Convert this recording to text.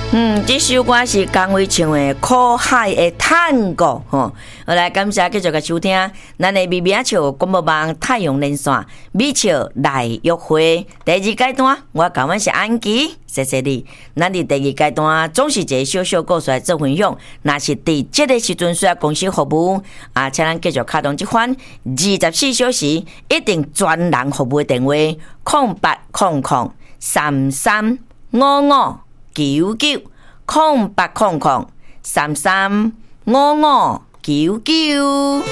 这首歌是江蕙唱的《苦海的探戈》吼。好来，感谢继续个收听，咱的咪咪仔笑广播网太阳连线，美笑来约会第二阶段，我讲阮是安琪，谢谢你。咱伫第二阶段总是一个小小故事来做分享，若是伫这个时阵需要公司服务啊，请咱继续开通这款24小时一定专人服务的电话：0800335599，0800335599。